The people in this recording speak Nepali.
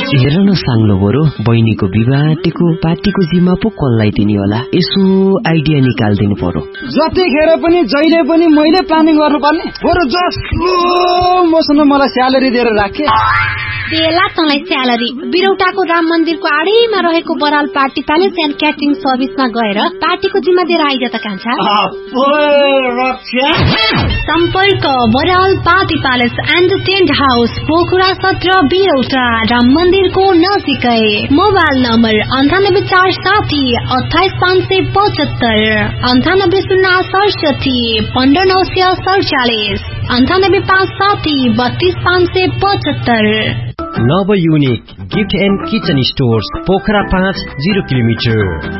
हेर न साङ्लो बरु बहिनीको विवाहको पार्टीको जिम्मा पो कसलाई दिने होला यसो आइडिया निकाल्दिनु पर्यो जतिखेर पनि जहिले पनि मैले प्लानिङ गर्नुपर्ने बरु जसको मसँग मलाई स्यालेरी दिएर राखे बेला तँलाई स्यालेरी बिरौटाको राम मन्दिरको आडैमा रहेको Baral party palace and catering सर्भिसमा गएर पार्टीको जिम्मा दिएर आइज त कान्छा सम्पर्क Baral party palace and tent house Pokhara 17 बिरौटा Ram मन्दिरको नजिकै मोबाइल नम्बर 9847 28575 9807 15947 9857 32575 नव unique gift and kitchen stores Pokhara 5 0 kilometre